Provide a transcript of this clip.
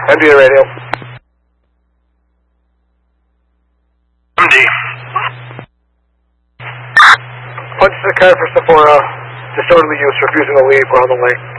MD radio. MD. Punch the car for Sephora. Disorderly use, refusing to leave. We're on the way.